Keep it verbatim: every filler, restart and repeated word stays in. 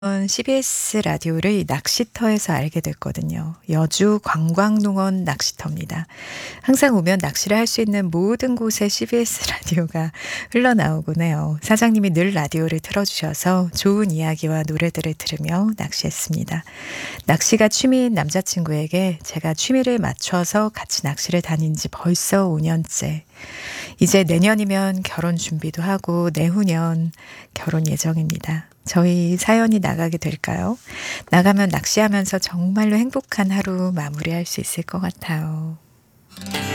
씨비에스 라디오를 낚시터에서 알게 됐거든요. 여주 관광농원 낚시터입니다. 항상 오면 낚시를 할 수 있는 모든 곳에 씨비에스 라디오가 흘러나오곤 해요. 사장님이 늘 라디오를 틀어주셔서 좋은 이야기와 노래들을 들으며 낚시했습니다. 낚시가 취미인 남자친구에게 제가 취미를 맞춰서 같이 낚시를 다닌 지 벌써 오 년째. 이제 내년이면 결혼 준비도 하고 내후년 결혼 예정입니다. 저희 사연이 나가게 될까요? 나가면 낚시하면서 정말로 행복한 하루 마무리할 수 있을 것 같아요.